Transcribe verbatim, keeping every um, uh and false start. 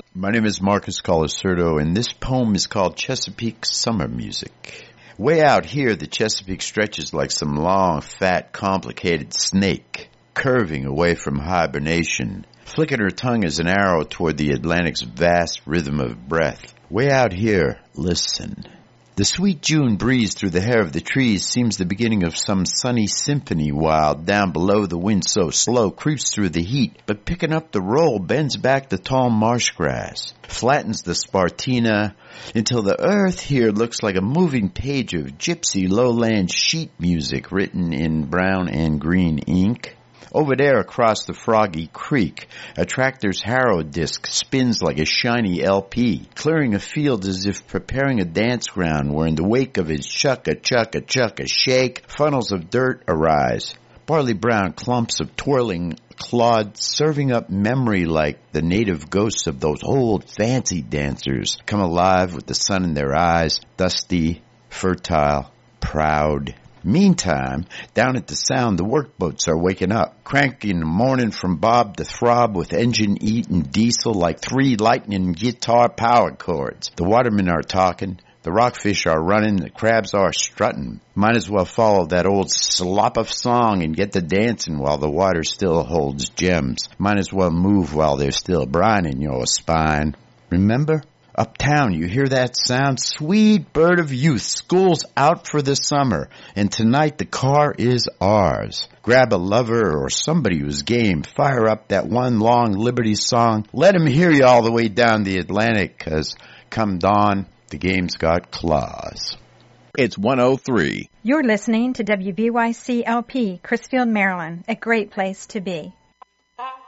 My name is Marcus Colasurdo, and this poem is called Chesapeake Summer Music. Way out here, the Chesapeake stretches like some long, fat, complicated snake, curving away from hibernation, flicking her tongue as an arrow toward the Atlantic's vast rhythm of breath. Way out here, listen. The sweet June breeze through the hair of the trees seems the beginning of some sunny symphony, while down below the wind so slow creeps through the heat, but picking up the roll bends back the tall marsh grass, flattens the spartina, until the earth here looks like a moving page of gypsy lowland sheet music written in brown and green ink. Over there across the Froggy Creek, a tractor's harrow disc spins like a shiny L P, clearing a field as if preparing a dance ground where in the wake of his chucka-chucka-chucka shake, funnels of dirt arise. Barley brown clumps of twirling clod serving up memory like the native ghosts of those old fancy dancers come alive with the sun in their eyes, dusty, fertile, proud. Meantime, down at the Sound, the workboats are waking up, cranking the morning from bob to throb with engine-eating diesel like three lightning guitar power chords. The watermen are talking, the rockfish are running, the crabs are strutting. Might as well follow that old slop of song and get to dancing while the water still holds gems. Might as well move while there's still brine in your spine. Remember? Uptown, you hear that sound? Sweet bird of youth, school's out for the summer, and tonight the car is ours. Grab a lover or somebody who's game, fire up that one long Liberty song. Let 'em hear you all the way down the Atlantic, 'cause come dawn, the game's got claws. It's one oh three. You're listening to W B Y C L P, Chrisfield, Maryland, a great place to be.